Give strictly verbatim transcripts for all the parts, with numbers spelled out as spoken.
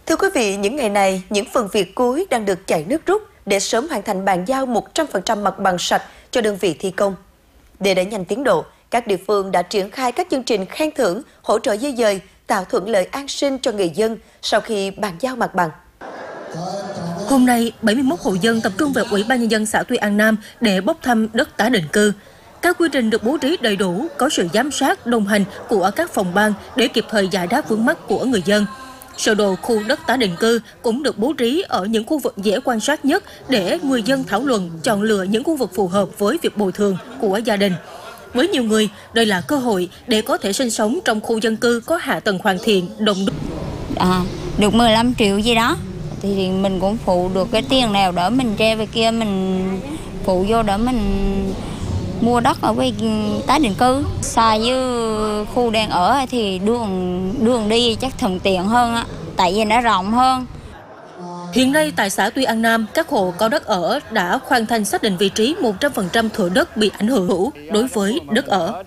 Thưa quý vị, những ngày này, những phần việc cuối đang được chạy nước rút để sớm hoàn thành bàn giao một trăm phần trăm mặt bằng sạch cho đơn vị thi công. Để đẩy nhanh tiến độ, các địa phương đã triển khai các chương trình khen thưởng, hỗ trợ di dời, tạo thuận lợi an sinh cho người dân sau khi bàn giao mặt bằng. Hôm nay, bảy mươi mốt hộ dân tập trung về Ủy ban Nhân dân xã Tuy An Nam để bốc thăm đất tái định cư. Các quy trình được bố trí đầy đủ, có sự giám sát, đồng hành của các phòng ban để kịp thời giải đáp vướng mắc của người dân. Sơ đồ khu đất tái định cư cũng được bố trí ở những khu vực dễ quan sát nhất để người dân thảo luận, chọn lựa những khu vực phù hợp với việc bồi thường của gia đình. Với nhiều người, đây là cơ hội để có thể sinh sống trong khu dân cư có hạ tầng hoàn thiện, đông đúc. À, được mười lăm triệu gì đó, thì mình cũng phụ được cái tiền nào đỡ mình che về kia, mình phụ vô đỡ mình mua đất ở với tái định cư. Xa với khu đang ở thì đường đường đi chắc thuận tiện hơn á, tại vì nó rộng hơn. Hiện nay tại xã Tuy An Nam, các hộ có đất ở đã hoàn thành xác định vị trí một trăm phần trăm thửa đất bị ảnh hưởng đối với đất ở.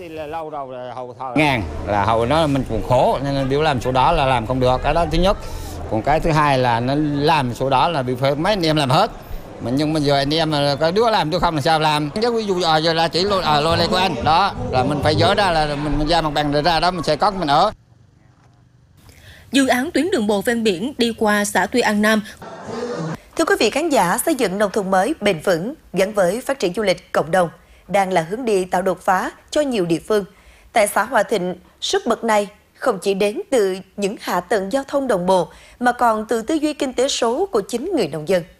Ngàn là hầu nó mình cũng khổ nên nếu làm số đó là làm không được, cái đó thứ nhất. Còn cái thứ hai là nó làm số đó là bị phải mấy anh em làm hết. Mình nhưng mà giờ anh em mà có đứa làm đứa không là sao làm. Chứ ví dụ à, giờ là chỉ lôi à, lôi này của anh đó là mình phải dỡ ra là mình, mình ra mặt bằng ra đó mình sẽ có mình ở. Dự án tuyến đường bộ ven biển đi qua xã Tuy An Nam. Thưa quý vị khán giả, xây dựng nông thôn mới bền vững gắn với phát triển du lịch cộng đồng đang là hướng đi tạo đột phá cho nhiều địa phương. Tại xã Hòa Thịnh, sức bật này không chỉ đến từ những hạ tầng giao thông đồng bộ mà còn từ tư duy kinh tế số của chính người nông dân.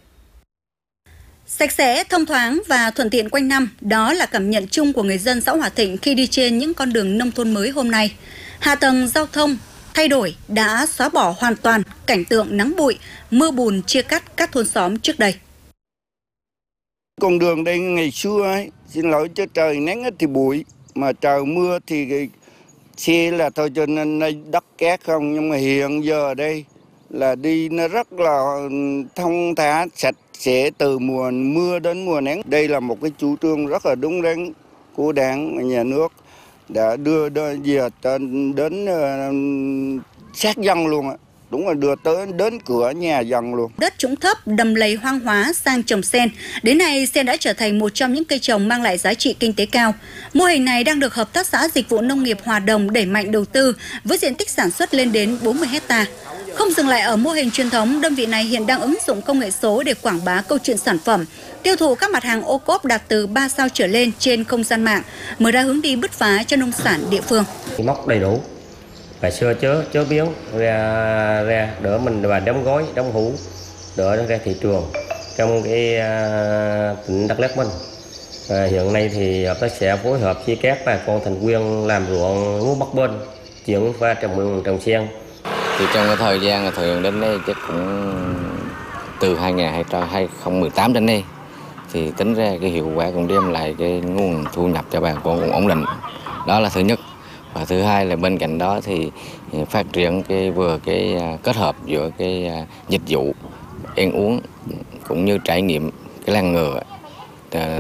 Sạch sẽ, thông thoáng và thuận tiện quanh năm, đó là cảm nhận chung của người dân xã Hòa Thịnh khi đi trên những con đường nông thôn mới hôm nay. Hạ tầng giao thông thay đổi đã xóa bỏ hoàn toàn cảnh tượng nắng bụi, mưa bùn chia cắt các thôn xóm trước đây. Con đường đây ngày xưa ấy, xin lỗi chứ trời nắng thì bụi, mà trời mưa thì xe là thôi cho nên đất cát không, nhưng mà hiện giờ đây là đi nó rất là thông thả, sạch sẽ từ mùa mưa đến mùa nắng. Đây là một cái chủ trương rất là đúng đắn của Đảng và nhà nước đã đưa về đến uh, sát dân luôn ạ. Đúng là đưa tới đến cửa nhà dân luôn. Đất trũng thấp, đầm lầy hoang hóa sang trồng sen. Đến nay, sen đã trở thành một trong những cây trồng mang lại giá trị kinh tế cao. Mô hình này đang được Hợp tác xã Dịch vụ Nông nghiệp Hòa Đồng đẩy mạnh đầu tư với diện tích sản xuất lên đến bốn mươi héc ta. Không dừng lại ở mô hình truyền thống, đơn vị này hiện đang ứng dụng công nghệ số để quảng bá câu chuyện sản phẩm, tiêu thụ các mặt hàng ô cốp đạt từ ba sao trở lên trên không gian mạng, mở ra hướng đi bứt phá cho nông sản địa phương. Móc đầy đủ. Ngày xưa chớ chớ biến ra ra đỡ mình và đóng gói đóng hũ đỡ nó ra thị trường trong cái uh, tỉnh Đắk Lắk mình. À, hiện nay thì hợp tác xã phối hợp với các bà con thành viên làm ruộng lúa bắp bên chuyển qua trồng trồng sen. Thì trong cái thời gian thời gian đến đây chắc cũng từ hai không một tám đến nay thì tính ra cái hiệu quả cũng đem lại cái nguồn thu nhập cho bà con cũng ổn định. Đó là thứ nhất. Và thứ hai là bên cạnh đó thì phát triển cái vừa cái kết hợp giữa cái dịch vụ ăn uống cũng như trải nghiệm cái làng ngựa